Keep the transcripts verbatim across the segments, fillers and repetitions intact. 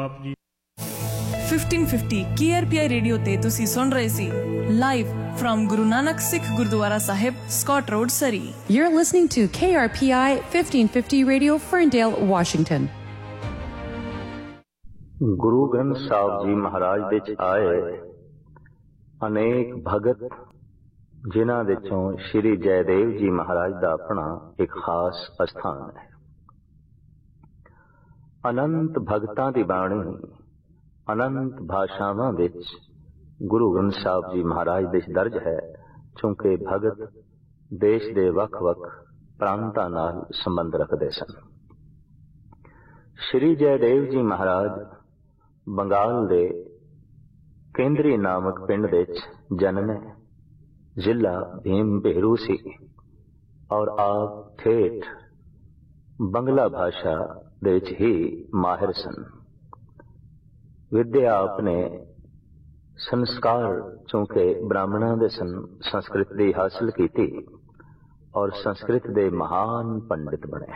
Fifteen fifty के R P I radio ते तुसी सुन रहे सी live from Guru Nanak Sikh gurdwara Sahib Scott road सरी। You're listening to K R P I fifteen fifty Radio, Ferndale, Washington. Guru Granth साहब जी महाराज दे च आए अनेक भगत जिन्हां दे चों श्री जयदेव जी महाराज दा अपना एक खास स्थान है। अनंत भगतां दी बाणी अनंत भाषावां विच गुरु ग्रंथ साहब जी महाराज दे दर्ज है, चूंकि भगत देश दे वख-वख प्रांतां नाल संबंध रखदे सन। श्री जयदेव जी महाराज बंगाल दे केंद्री नामक पिंड विच जन्मे, जिला भीम भेरू सी और आप ठेठ बंगला भाषा दे विच ही माहिर सन। विद्या आपने संस्कार चूंकि ब्राह्मणों दे सन संस्कृत दी हासिल की थी और संस्कृत दे महान पंडित बने।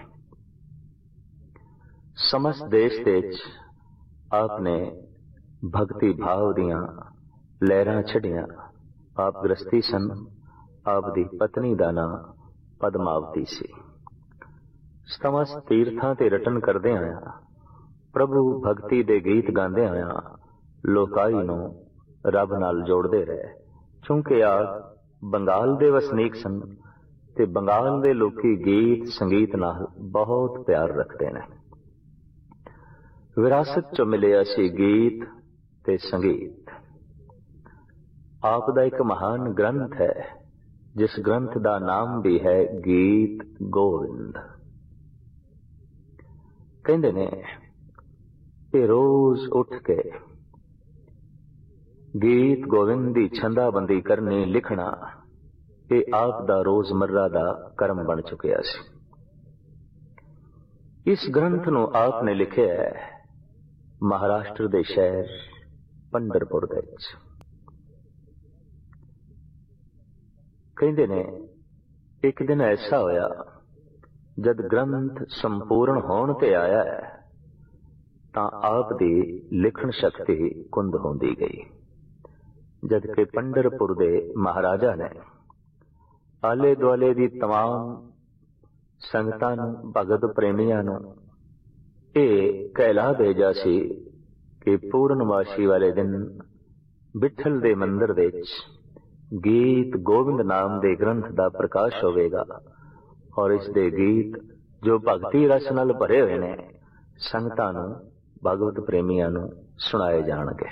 समस्त देश दे आपने भक्ति भाव दियां लहरां छड़ियां। आप गृहस्थी सन। आप दी पत्नी दा नाम पद्मावती सी। समस्त तीर्थां ते रटन करदे आया, प्रभु भक्ति दे गीत गांदे आया लोकाई नूं रब नाल जोड़दे रहे। चूंकि आप बंगाल दे वसनीक सन ते बंगाल दे लोकी गीत संगीत नाल बहुत प्यार रखते ने। विरासत चों मिलिया सी गीत ते संगीत। आप दा एक महान ग्रंथ है, जिस ग्रंथ दा नाम भी है गीत गोविंद। कहंदे ने कि रोज उठ के गीत गोविंद दी छंदाबंदी करनी लिखना ये आप दा रोजमर्रा दा कर्म बन चुकिया सी। इस ग्रंथ नूं आपने लिखिया है महाराष्ट्र दे शहर पंढरपुर दे विच। कहंदे ने एक दिन ऐसा होया जद ग्रंथ संपूर्ण होण ते आया है तां आप दी लिखण शक्ति कुंद होंदी गई। जद कि पंढरपुर दे महाराजा ने आले दुआले दी तमाम संगतां नूं भगत प्रेमियां नूं ये कहला भेजा सी कि पूर्णमासी वाले दिन बिठल दे मंदिर दे गीत गोविंद नाम दे ग्रंथ दा प्रकाश होवेगा और इस दे गीत जो भगती रस नाल भरे हुए ने संगतां नूं भगवत प्रेमियां नूं सुनाए जाणगे।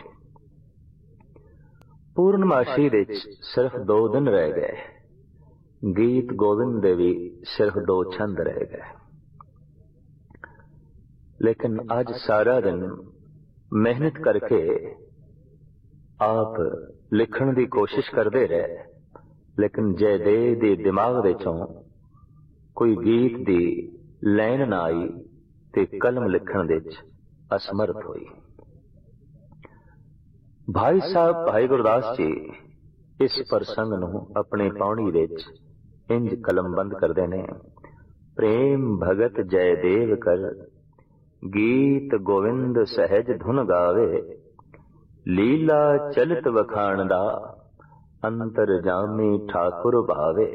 पूर्णमासी दे सिर्फ दो दिन रह गए। गीत गोविंद दे भी सिर्फ दो छंद रह गए, लेकिन आज सारा दिन मेहनत करके आप लिखण दी कोशिश करते रहे, लेकिन जयदेव दे दिमाग दे चों कोई गीत दी लैन ना आई ते कलम लिखण दे असमर्थ हुई। भाई साहब भाई गुरदास जी इस प्रसंग नूं अपने पाउणी विच इंज कलमबंद करदे ने। प्रेम भगत जयदेव कर गीत गोविंद सहज धुन गावे, लीला चलित वखाण दा अंतर जामी ठाकुर भावे।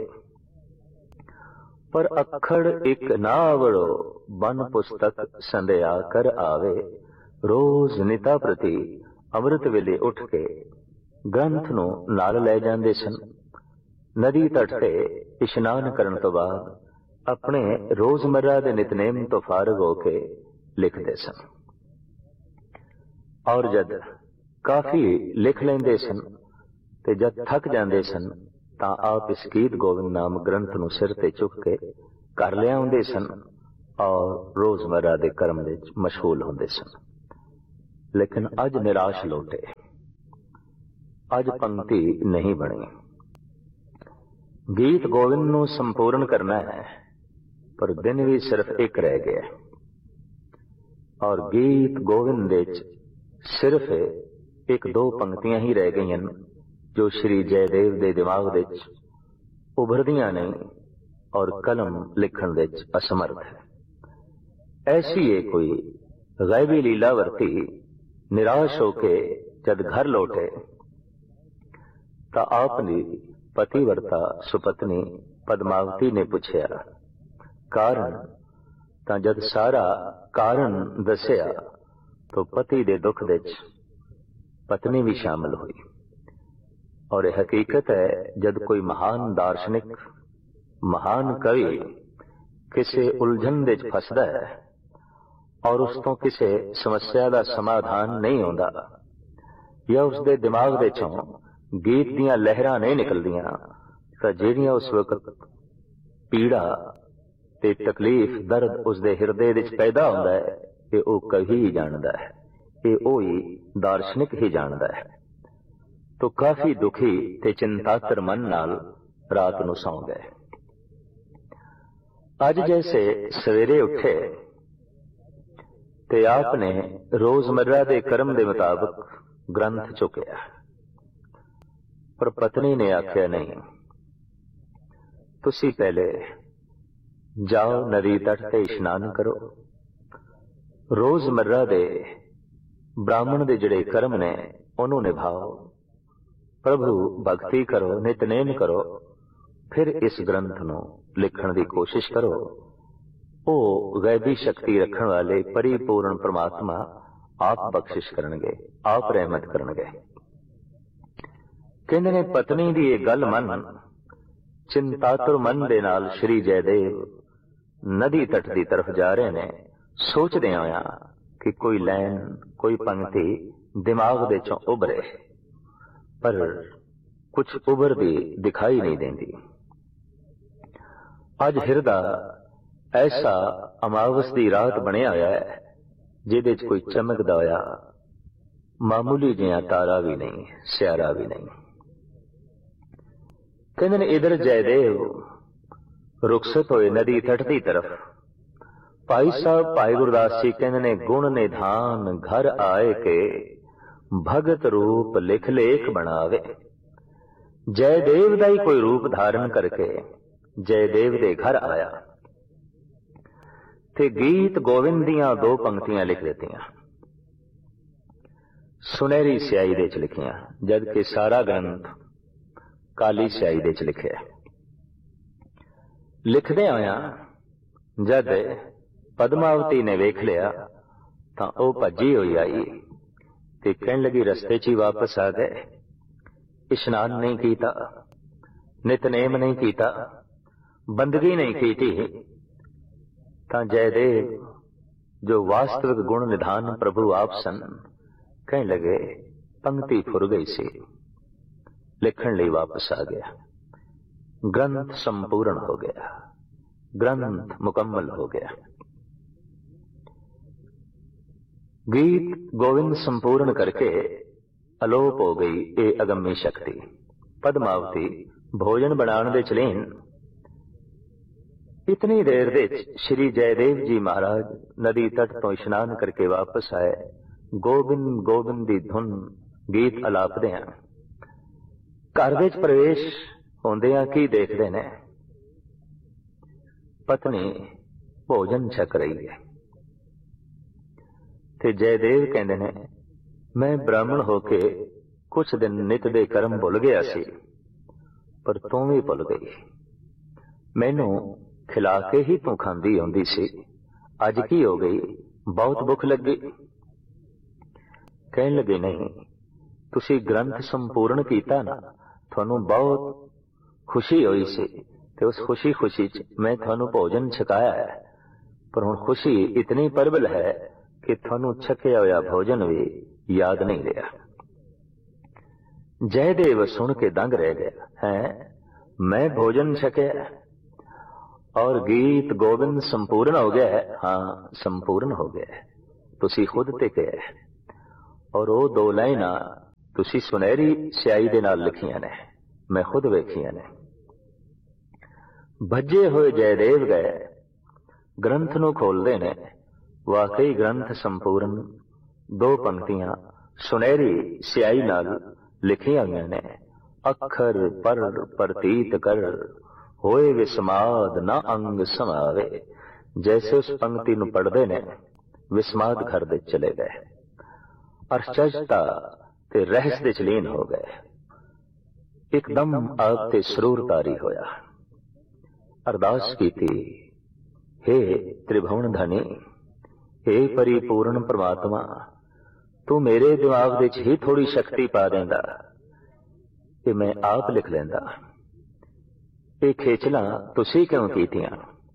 पर अखड़ एक ना आवड़ो बन पुस्तक संध्या कर आवे। रोज निता प्रति अमृत वेले उठ के ग्रंथ नूं नाल लै जांदे सन। नदी तट ते इशनान करन तो बाद अपने रोजमर्रा दे नितनेम तो फारग होके लिखदे सन और जद काफी लिख लेंदे सन ते जद थक जांदे सन तां आप इस गीत गोविंद नाम ग्रंथ नूं सिर ते चुक के घर लिआउंदे सन और रोजमर्रा दे कर्म विच मशगूल होंदे सन। लेकिन अज निराश लौटे। अज पंक्ति नहीं बनी। गीत गोविंद नूं संपूर्ण करना है, पर दिन भी सिर्फ एक रह गया और गीत गोविंद विच सिर्फ एक दो पंक्तियां ही रह गई जो श्री जयदेव दे दिमाग विच उभरदियां नहीं और कलम लिखण विच असमर्थ है। ऐसी है कोई गैबी लीला वरती निराश होके जद घर लौटे तो आपनी पतिव्रता सुपत्नी पद्मावती ने पूछया कारण, तां जद सारा कारण दसिया तो पति दे दुख दे पत्नी भी शामिल हुई। और यह हकीकत है, जद कोई महान दार्शनिक महान कवि किसी उलझन दे फसदा है और उस तो किसी समस्या का समाधान नहीं होता या उसके दिमाग दे चों गीत दियां लहरां नहीं निकलदियां, तां ਜਿਹੜੀਆਂ उस वक्त पीड़ा ते तकलीफ दर्द उसके हिरदे विच पैदा होंदा है, ये वो कवि ही जानदा है, ये वो ही दार्शनिक ही जानदा है। तो काफी दुखी ते चिंतातर मन नाल रात नूं सौ गए। अज जैसे सवेरे उठे ते आपने रोजमर्रा दे कर्म दे मुताबिक ग्रंथ चुकया, पर पत्नी ने आख्या नहीं, तुसी पहले जाओ नदी तट ते इशनान करो, रोजमर्रा दे ब्राह्मण दे जड़े कर्म ने उन्होंने निभाओ, प्रभु भक्ति करो, नितनेम करो, फिर इस ग्रंथ नूं लिखण दी कोशिश करो। ओ गैबी शक्ति रखण वाले परिपूर्ण परमात्मा आप बख्शिश करनगे, आप रहमत करनगे। कहंदे ने पत्नी दी ये गल मन चिंतातुर मन दे नाल श्री जयदेव नदी तट दी तरफ जा रहे ने, सोचदे होया कि कोई लैन कोई पंक्ति दिमाग दे चों उभरे, पर कुछ उभरदी दिखाई नहीं देंदी। अज हिरदा ऐसा अमावस दी रात बनिया होया है जिहदे च कोई चमकदा होया मामूली जिहा तारा भी नहीं, स्यारा भी नहीं। कहंदे ने इधर जयदेव रुखसत होए नदी तट दी तरफ। भाई साहब भाई गुरदास जी कहंदे ने गुण निधान घर आए के भगत रूप लिख लेख बनावे। जयदेव दा ही कोई रूप धारण करके जयदेव दे घर आया ते गीत गोविंद दियां दो पंक्तियां लिख देतियां, सुनहरी स्याही दे च लिखियां, जबकि सारा ग्रंथ काली स्याही दे च लिखिया। लिखदे आया जद पद्मावती ने वेख लिया तां ओ भजी होई आई ते कहन लगी रस्ते च ही वापस आ गए, इशनान नहीं कीता, नितनेम नहीं कीता, बंदगी नहीं की। तां जयदेव जो वास्तविक गुण निधान प्रभु आप सन, कहने लगे पंक्ति फुर गई सी, लिखण लई वापस आ गया। ग्रंथ संपूर्ण हो गया, ग्रंथ मुकम्मल हो गया। गीत गोविंद संपूर्ण करके अलोप हो गई ये अगम्य शक्ति। पद्मावती भोजन बनाने दे चलीन। इतनी देर दे श्री जयदेव जी महाराज नदी तट तो इशनान करके वापस आए। गोबिंद गोबिंद दी धुन गीत अलापदे हैं। घर विच प्रवेश होंदियां की देखते ने, पत्नी भोजन छक रही है ते जयदेव कहंदे ने मैं ब्राह्मण होके कुछ दिन नित दे कर्म भुल गया सी, पर तू भी भुल गई। मैनू खिला के ही तू खांदी आउंदी सी, अज की हो गई, बहुत भुख लगी। कहन लगे नहीं, तुसी ग्रंथ संपूर्ण कीता ना, थानू बहुत खुशी हुई सी ते उस खुशी खुशी च मैं थानू भोजन छकाया है, पर हुण खुशी इतनी प्रबल है कि थानू छकिया होया भोजन भी याद नहीं रहा। जयदेव सुन के दंग रह गया है, मैं भोजन छकिया और गीत गोविंद संपूर्ण हो गया है। हाँ, संपूर्ण हो गया है, तुसी खुद ते कहा है। और वो दो लाइना तुसी सुनहरी स्याही दे नाल लिखियां ने, मैं खुद वेखियां ने। भजे हुए जयदेव गए, ग्रंथ नू खोलदे ने, वाकई ग्रंथ संपूर्ण। दो पंक्तियां सुनहरी स्याही नाल लिखियां हुई ने, अखर पर प्रतीत कर होए विस्माद न अंग समावे। जैसे उस पंक्ति नू पढ़दे ने विस्माद घर दे चले गए। ਅਰਚਜਤਾ ਤੇ ਰਹਿਸ ਦੇ ਚ ਲੀਨ ਹੋ ਗਏ। ਇੱਕਦਮ ਆਪ ਤੇ ਸਰੂਰ ਤਾਰੀ ਹੋਇਆ। ਅਰਦਾਸ ਕੀਤੀ, हे त्रिभुवन धनी, हे परिपूर्ण परमात्मा, तू मेरे दिमाग दे च ही थोड़ी शक्ति पा देंदा कि मैं आप लिख लेंदा। ये खेचला तुसी क्यों कीतियां?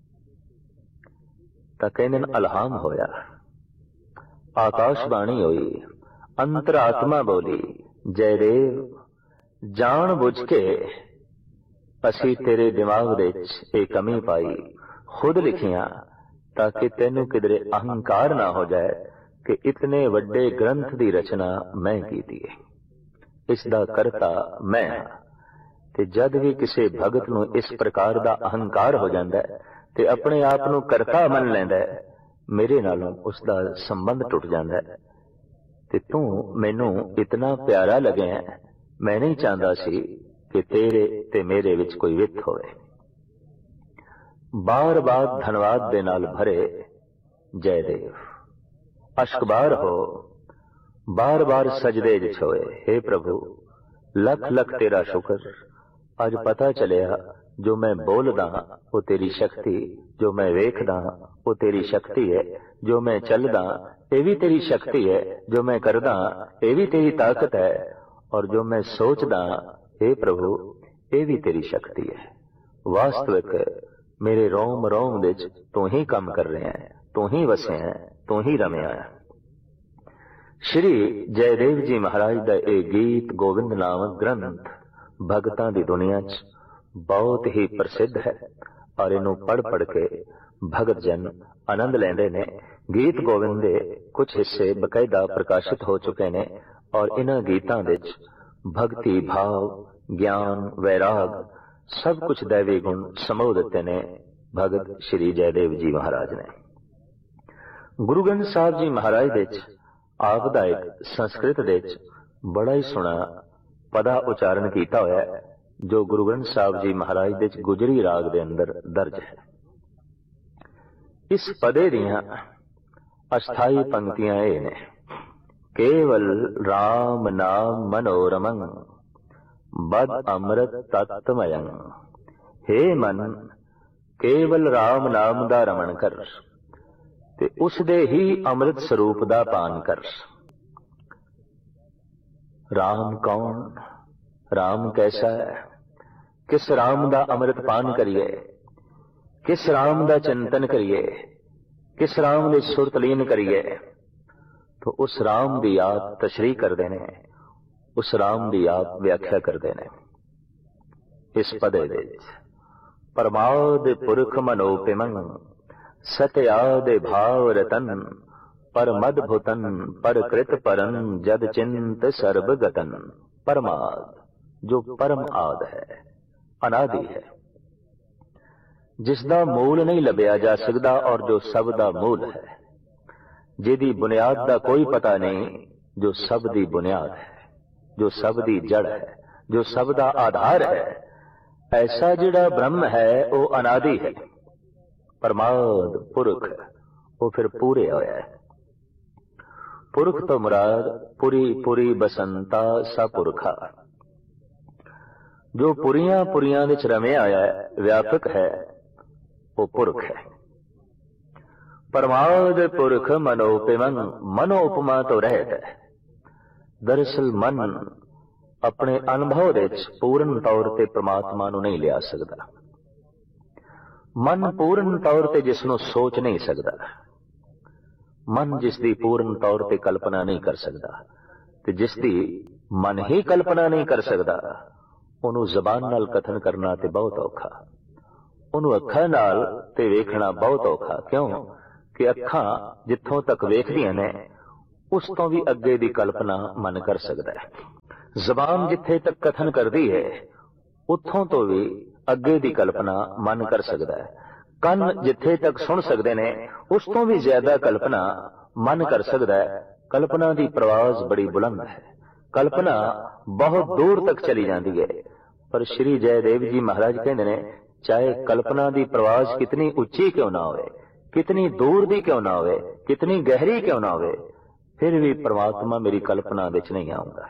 तां कहंदे ने अलहाम होया, आकाशबाणी होई, अंतरात्मा बोली, जयदेव जान बुझ के असी तेरे दिमाग दे च ये कमी पाई, खुद लिखियां ताकि तेनू किधरे अहंकार ना हो जाए कि इतने वड्डे ग्रंथ की रचना मैं कीती है, इसदा करता मैं हां। ते जद भी किसी भगत नू इस प्रकार दा अहंकार हो जाता है ते अपने आप नू करता मन लैंदा है, मेरे नालों उसका संबंध टुट जाता है। ते तू मैनू इतना प्यारा लगे, मैं नहीं चाहता सी कि तेरे ते मेरे विच कोई वित होवे। बार बार धनवाद दे नाल भरे जयदेव अश्कबार हो, बार बार सजदे च होए, हे प्रभु लख लख तेरा शुक्र, अज पता चलिया जो मैं बोलदा वो तेरी शक्ति, जो मैं वेखदा वो तेरी शक्ति है, जो मैं चलदा ये भी तेरी शक्ति है, जो मैं करदा ये भी तेरी ताकत है, और जो मैं सोचदा हे प्रभु ये भी तेरी शक्ति है। वास्तविक मेरे रोम रोम विच तू ही काम कर रहे हैं, तू ही वसे है, तू ही रमिया है। श्री जयदेव जी महाराज का यह गीत गोविंद नामक ग्रंथ भगतां दी दुनिया च बहुत ही प्रसिद्ध है, और इनू पढ़ पढ़ के भगत जन आनंद लेंदे ने। गीत गोविंद दे कुछ हिस्से बकायदा प्रकाशित हो चुके ने, और इन्हां गीतां विच भक्ति भाव, ज्ञान, वैराग सब कुछ दैवी गुण समो दिते ने भगत श्री जयदेव जी महाराज ने। गुरु ग्रंथ साहब जी महाराज दे आप दा एक संस्कृत दे बड़ा ही सोहना पदा उचारण किया होया है, जो गुरु ग्रंथ साहब जी महाराज दे गुजरी राग दे अंदर दर्ज है। इस पदे दियां अस्थाई पंक्तियां ये ने, केवल राम नाम मनोरमं बद अमृत तत्वमयं, हे मन केवल राम नाम दा रमन कर ते उस दे ही अमृत स्वरूप दा पान कर। राम कौन, राम कैसा है, किस राम दा अमृत पान करिए, किस राम दा चिंतन करिए, किस राम दे सुरत लीन करिए, तो उस राम दी आप तशरीह कर देने, उस राम दी आप व्याख्या कर देने। इस पदे दे परमाद पुरख मनोपिमं सत्याद भाव रतन पर मदभुतन पर कृत परन जद चिंत सर्वगतन। परमाद जो परम आद है, अनादि है, जिसदा मूल नहीं लभ्या जा सकता, और जो सब दा मूल है, जिहदी बुनियाद दा कोई पता नहीं, जो सब दी बुनियाद है, जो सब दी जड़ है, जो सब दा आधार है। ऐसा जिहड़ा ब्रह्म है वो अनादि है, परमाद पुरख वो फिर पूरे होया है। पुरख तो मुराद पुरी पुरी बसंता सा पुरखा, जो पुरियां पुरियां विच रमे आया है, व्यापक है, वो पुरख है। परमाद पुरख मनोपिमं, मनोपमा तो रहत है। दरअसल मन अपने अनुभव दे पूर्ण तौर ते परमात्मा नू नहीं लिया सकता। मन पूर्ण तौर ते जिसनों सोच नहीं सकता, मन जिसकी पूर्ण तौर ते कल्पना नहीं कर सकता, ते जिसकी मन ही कल्पना नहीं कर सकता, उन्होंने जबान नाल कथन करना ते बहुत औखा, उन्होंने अखां नाल ते वेखना बहुत औखा। क्यों कि अखां जिथों तक वेखदियां ने उस तो भी अगे दी कल्पना मन कर सकता है। जबान जिथे तक कथन करती है उथों तो भी अगे दी कल्पना मन कर सकता है। कन जिथे तक सुन सकते ने उस तो भी ज्यादा कल्पना मन कर सकता है। कल्पना की प्रवाज बड़ी बुलंद है, कल्पना बहुत दूर तक चली जाती है। पर श्री जयदेव जी महाराज कहते ने चाहे कल्पना की प्रवाज कितनी उच्ची क्यों ना हो, कितनी दूर दी क्यों ना हो, कितनी गहरी क्यों ना हो, फिर भी परमात्मा मेरी कल्पना दे च नहीं आउंदा,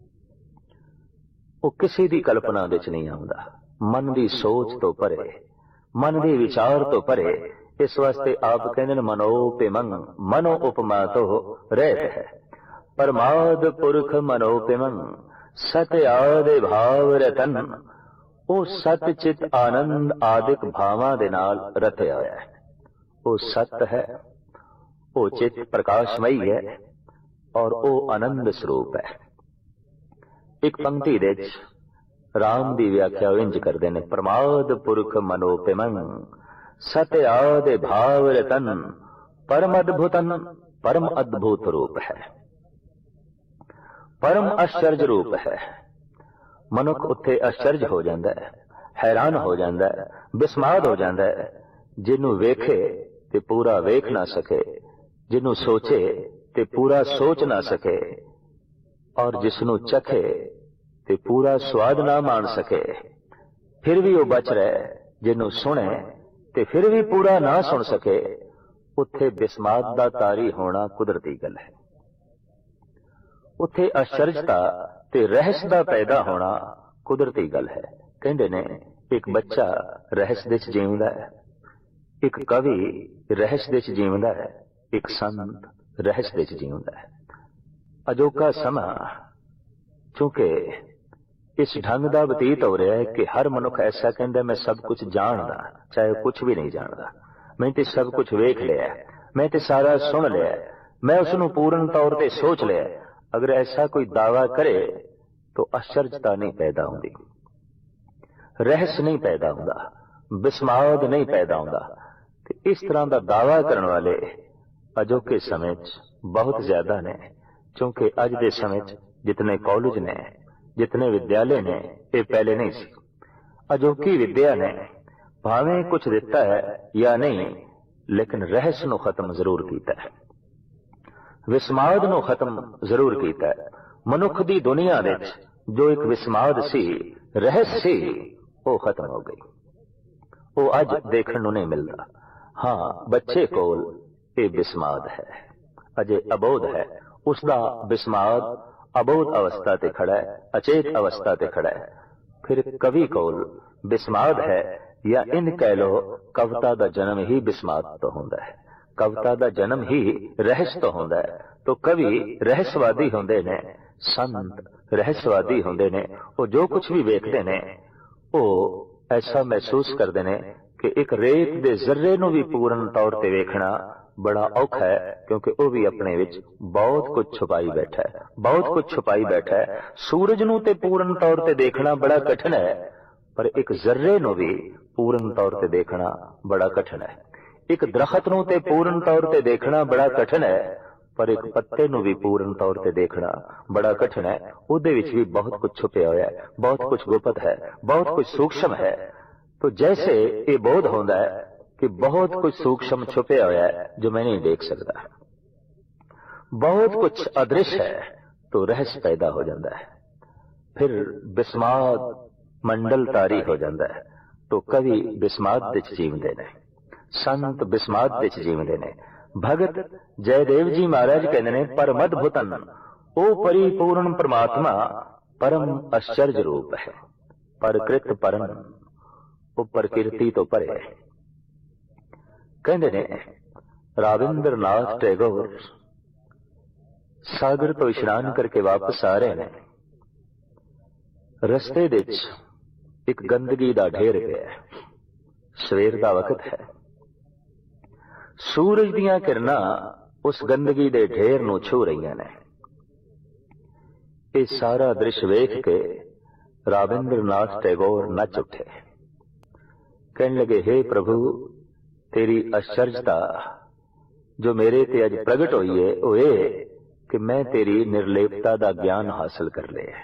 वो किसी दी कल्पना दे च नहीं आउंदा। मन दी सोच तो परे, मन दे विचार तो परे। इस वास्ते आप कहते मनोपिमं, मनो उपमा तो रहत है। परमाद पुरख मनोपिमं, सत्य आदि भाव रतन। वो सत चित आनंद आदिक भावां दे नाल रतिया होया है। वो सत्य है, वो चित प्रकाशमयी है और वो आनंद स्वरूप है। एक पंक्ति दे राम दी व्याख्या इंज करते ने, परमाद पुरख मनोपिमं, सत्य आदि भाव रतन। परम अद्भुतन, परम अद्भुत रूप है, परम आश्चर्य रूप है। मनुख उत्थे आश्चर्य हो जाता है, हैरान हो जाता है, बिस्माद हो जाता है। जिन्हों वेखे ते पूरा वेख ना सके, जिन्हों सोचे ते पूरा सोच ना सके, और जिसनों चखे ते पूरा स्वाद ना मान सके, फिर भी वो बच रहे। जिन्हों सुने ते फिर भी पूरा ना सुन सके, उत्थे बिस्माद दा तारी होना कुदरती गल है। उत्थे आश्चर्यता ते रहस्य दा पैदा होना कुदरती गल है। कहंदे ने एक बच्चा रहस्य दे च जीवदा है, एक कवि रहस्य दे च जीवदा है, एक संत रहस्य दे च जीवदा है। अजोका समा चूंकि इस ढंग का बतीत हो रहा है कि हर मनुख ऐसा कहता मैं सब कुछ जानदा, चाहे कुछ भी नहीं जानदा। मैं तो सब कुछ वेख लिया, मैं तो सारा सुन लिया, मैं उसनों पूर्ण तौर पर सोच लिया। अगर ऐसा कोई दावा करे तो आश्चर्यता नहीं पैदा होती, रहस्य नहीं पैदा होता, बिस्माद नहीं पैदा होता। इस तरह का दावा करने वाले अजोके समय बहुत ज्यादा ने, क्योंकि अज के समय जितने कॉलेज ने, जितने विद्यालय ने, ये पहले नहीं सी। अजोकी विद्या ने भावें कुछ दिता है या नहीं, लेकिन रहस्य नूं खत्म जरूर किया है, विस्माद नूं खत्म जरूर किया है। मनुख दी दुनिया दे जो एक विस्माद सी, रहस्य सी, वो खत्म हो गई। वो अज देखने नूं नहीं मिलता। हाँ, बच्चे कोल ये विस्माद है, अजे अबोध है। उसका विस्माद अबोध अवस्था ते खड़ा है, अचेत अवस्था ते खड़ा है। फिर कवि कोल विस्माद है, या इन कह लो कविता का जन्म ही विस्माद तो होंदा है, कविता का जन्म ही रहस्य तो होंदा है। तो कवि रहस्यवादी होंदे ने, संत रहस्यवादी होंदे ने। वो जो कुछ भी वेखते ने वो ऐसा महसूस करते ने कि एक रेत दे जर्रे नूं भी पूर्ण तौर ते वेखना बड़ा औखा है, क्योंकि वो भी अपने विच बहुत कुछ छुपाई बैठा है, बहुत कुछ छुपाई बैठा है। सूरज नूं ते पूर्ण तौर ते देखना बड़ा कठिन है, पर एक जर्रे नूं भी पूर्ण तौर ते देखना बड़ा कठिन है। एक दरखत नूं ते पूर्ण तौर ते देखना बड़ा कठिन है, पर एक पत्ते नूं भी पूर्ण तौर ते देखना बड़ा कठिन है। उहदे विच भी बहुत कुछ छुपया होया है, बहुत कुछ गुप्त है, बहुत कुछ सूक्ष्म है। तो जैसे ये बोध होता है कि बहुत कुछ सूक्ष्म छुपया होया है जो मैं नहीं देख सकता, बहुत कुछ अदृश्य है, तो रहस्य पैदा हो जाता है। फिर विस्माद मंडल तारी हो जाता है। तो कवि विस्माद विच जीवदे ने, संत विस्माद विच जीवदे ने। भगत जयदेव जी महाराज कहते ने, परम अद्भुतन, ओ परिपूर्ण परमात्मा परम आश्चर्य रूप है। परकृत परम, वो प्रकृति तो परे है। कहते ने राविंद्र नाथ टैगोर सागर तो इशनान करके वापस आ रहे हैं। रस्ते विच एक गंदगी का ढेर पिया, सवेर का वक्त है। सूरज दियां किरणां उस गंदगी दे ढेर नूं छू रही ने। ये सारा दृश्य वेख के राविंद्र नाथ टैगोर नच उठे। कहने लगे, हे प्रभु, तेरी आश्चर्यता जो मेरे ते अज प्रगट हुई है वो ये कि मैं तेरी निर्लेपता का ज्ञान हासिल कर लिया।